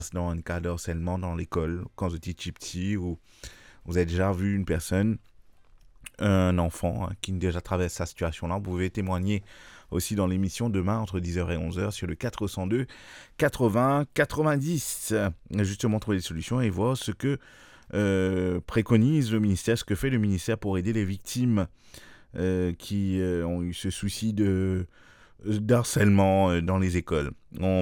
dans un cas de harcèlement dans l'école quand vous étiez petit ou vous avez déjà vu une personne, un enfant qui déjà traverse sa situation-là. Vous pouvez témoigner aussi dans l'émission demain entre 10h et 11h sur le 402 80 90. Justement trouver des solutions et voir ce que préconise le ministère, ce que fait le ministère pour aider les victimes qui ont eu ce souci de d'harcèlement dans les écoles. On